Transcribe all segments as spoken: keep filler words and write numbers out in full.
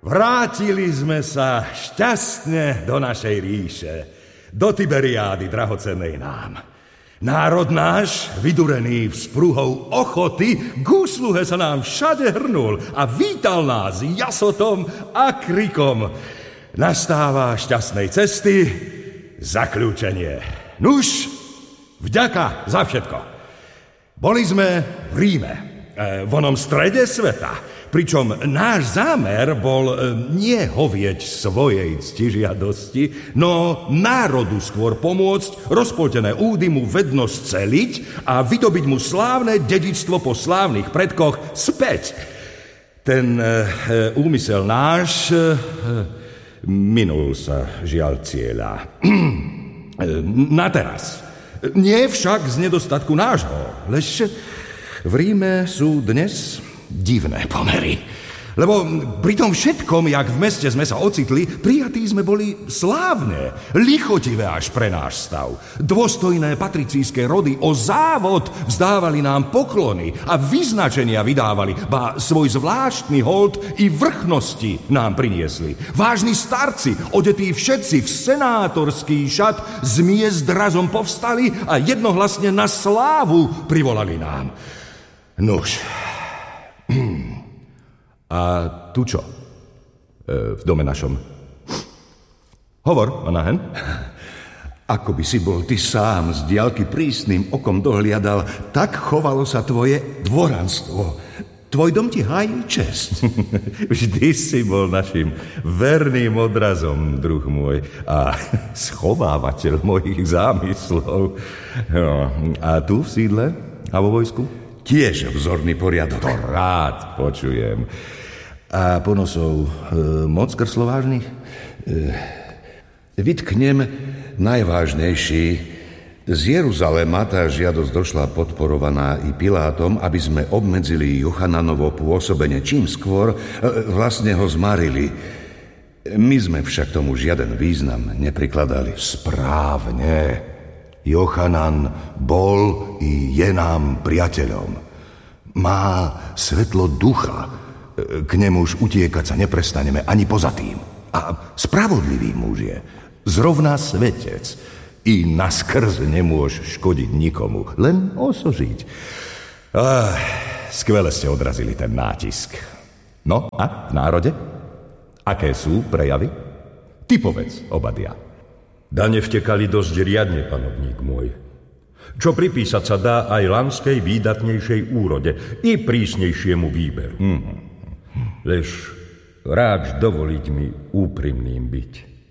Vrátili sme sa šťastne do našej ríše, do Tiberiády drahocennej nám. Národ náš, vydurený vzpruhou ochoty, k úsluhe sa nám všade hrnul a vítal nás jasotom a krikom. Nastáva šťastnej cesty zakľúčenie. Nuž, vďaka za všetko. Boli sme v Ríme, v onom strede sveta, pričom náš zámer bol nie hovieť svojej ctižiadosti, no národu skôr pomôcť rozpoltené údy mu vedno sceliť a vydobiť mu slávne dedičstvo po slávnych predkoch späť. Ten e, úmysel náš e, minul sa žiaľ cieľa. Na teraz. Nie však z nedostatku nášho, lež v Ríme sú dnes divné pomery. Lebo pri tom všetkom, jak v meste sme sa ocitli, prijatí sme boli slávne, lichotivé až pre náš stav. Dôstojné patricíjské rody o závod vzdávali nám poklony a vyznačenia vydávali, ba svoj zvláštny hold i vrchnosti nám priniesli. Vážni starci, odetí všetci v senátorský šat, z miest razom povstali a jednohlasne na slávu privolali nám. Nuž... A tu čo? E, v dome našom. Hovor, Manahen. Ako by si bol ty sám z diaľky prísnym okom dohliadal, tak chovalo sa tvoje dvoranstvo. Tvoj dom ti hájí česť. Vždy si bol našim verným odrazom, druh môj, a schovávateľ mojich zámyslov. No, a tu v sídle a vo vojsku? Tiež vzorný poriadok. To rád počujem. A ponosov e, moc krslovážnych? E, vytknem najvážnejší. Z Jeruzalema tá žiadosť došla podporovaná i Pilátom, aby sme obmedzili Jochananovo pôsobenie čím skôr, e, vlastne ho zmarili. My sme však tomu žiaden význam neprikladali. Správne. Jochanan bol i je nám priateľom. Má svetlo ducha. K nemu už utiekať sa neprestaneme ani poza tým. A spravodlivý muž je. Zrovna svetec. I naskrz nemôž škodiť nikomu. Len osožiť. Ah, skvele ste odrazili ten nátisk. No a v národe? Aké sú prejavy? Ty povedz, Obadia. Dane vtekali dosť riadne, panovník môj. Čo pripísať sa dá aj lanskej výdatnejšej úrode i prísnejšiemu výberu. Mm-hmm. Lež rád dovoliť mi úprimným byť.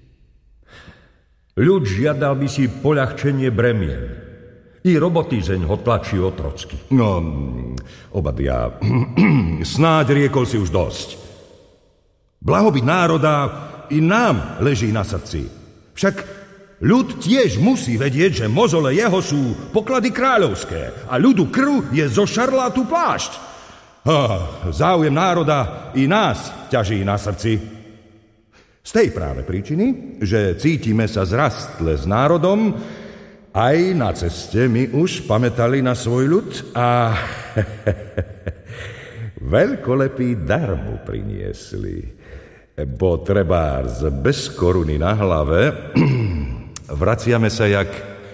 Ľud žiadal by si poľahčenie bremien. I roboty zeň ho tlačí otrocky. No, Obadia, snáď riekol si už dosť. Blahobyt národa i nám leží na srdci. Však ľud tiež musí vedieť, že mozole jeho sú poklady kráľovské a ľudu krv je zo šarlátu plášť. Ah, záujem národa i nás ťaží na srdci. Z tej práve príčiny, že cítime sa zrastle s národom, aj na ceste my už pamätali na svoj ľud a veľkolepý dar mu priniesli. Bo trebárs bez koruny na hlave vraciame sa jak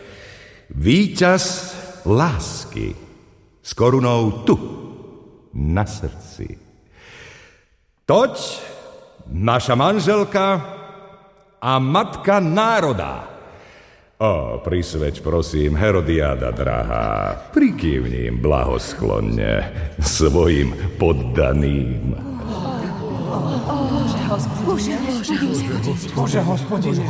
víťaz lásky s korunou tu, na srdci. Toť naša manželka a matka národa. O, prisveď, prosím, Herodiáda drahá, prikývni im blahosklonne svojim poddaným. Bože, hospodine.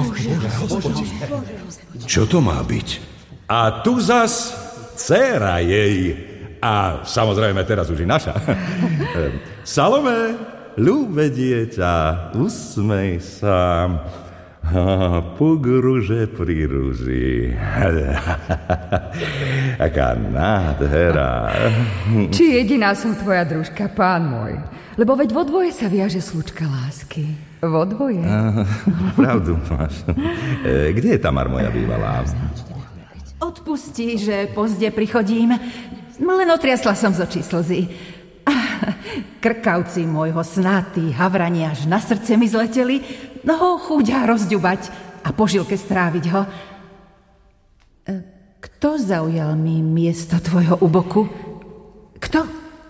Čo to má byť? A tu zas dcéra jej, a samozrejme teraz už i naša. Salome, ľúbe dieťa, usmej sa, puk ruže pri ruži. Aká nádhera. Či jediná som tvoja družka, pán môj? Lebo veď vo dvoje sa viaže slučka lásky. Vo dvoje. Pravdu máš. Kde je Tamar, moja bývalá? Odpustí, že pozde prichodím. Len otriasla som z očí slzy. Krkavci môjho sna, tí havrani až na srdce mi zleteli, no ho chúďa rozďubať a po žilke stráviť ho. Kto zaujal mi miesto tvojho uboku? Kto?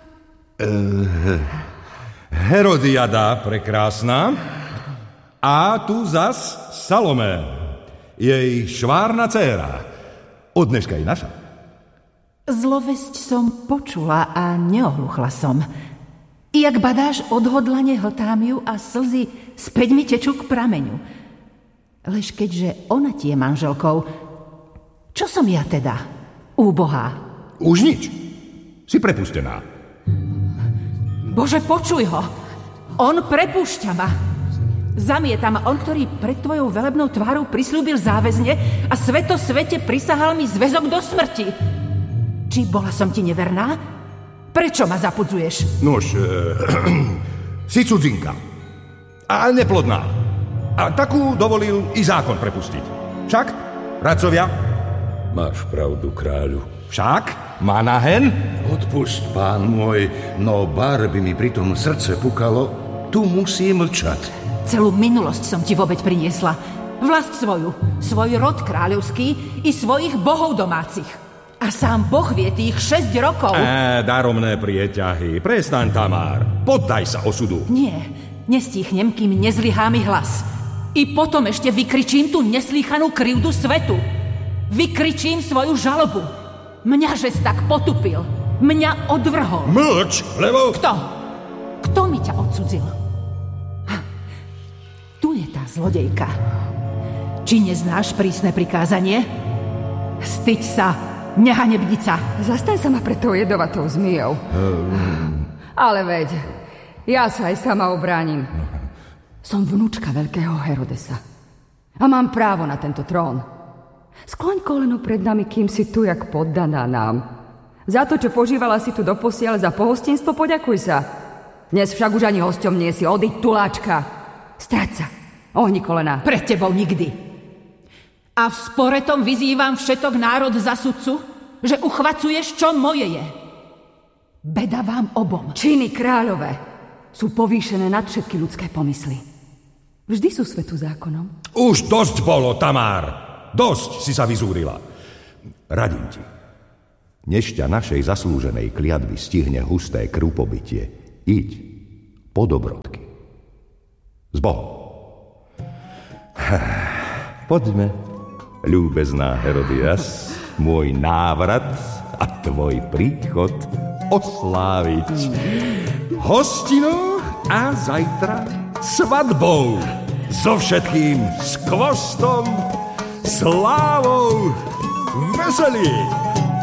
Uh, Herodiada prekrásna a tu zas Salomé, jej švárna dcéra. Od dneška je naša. Zlovesť som počula a neohluchla som. I jak badáš, odhodlane hltám ju a slzy späť mi tečú k prameňu. Lež keďže ona ti je manželkou, čo som ja teda? Úbohá. Už nič. Si prepustená. Bože, počuj ho. On prepúšťa ma. Zamieta ma on, ktorý pred tvojou velebnou tvárou prisľúbil záväzne a sveto svete prisahal mi zväzok do smrti. Či bola som ti neverná? Prečo ma zapudzuješ? Nož, e, si cudzinka. A neplodná. A takú dovolil i zákon prepustiť. Však, radcovia? Máš pravdu, kráľu. Však, Manahen? Odpusť, pán môj, no bar by mi pritom srdce pukalo, tu musí mlčať. Celú minulosť som ti vôbec priniesla. Vlast svoju, svoj rod kráľovský i svojich bohov domácich. A sám Boh vie tých šesť rokov. É, daromné prieťahy. Prestaň, Tamár. Poddaj sa osudu. Nie, nestíchnem, kým nezlyhá mi hlas. I potom ešte vykričím tú neslýchanú krivdu svetu. Vykričím svoju žalobu. Mňa žes tak potupil. Mňa odvrhol. Mlč, lebo... Kto? Kto mi ťa odsudzil? Ha, tu je tá zlodejka. Či neznáš prísne prikázanie? Styď sa, nehanebnica. Zastaň sa ma pred tou jedovatou zmijou. Ale veď, ja sa aj sama obránim. Som vnúčka veľkého Herodesa. A mám právo na tento trón. Skloň koleno pred nami, kým si tu jak poddaná nám. Za to, čo požívala si tu doposiaľ, za pohostinstvo poďakuj sa. Dnes však už ani hosťom nie si, odiď, tuláčka. Stráť sa, ohni kolena. Pred tebou nikdy. A v spore tom vyzývam všetok národ za sudcu, že uchvacuješ, čo moje je. Beda vám obom. Činy kráľové sú povýšené nad všetky ľudské pomysly. Vždy sú svetu zákonom. Už dosť bolo, Tamár. Dosť si sa vyzúrila. Radím ti. Než ťa našej zaslúženej kliatby stihne husté krúpobytie, iď po dobrodky. S Bohom. Poďme, ľúbezná Herodias, môj návrat a tvoj príchod osláviť hostinou a zajtra svadbou. So všetkým skvostom, slávou, veselím.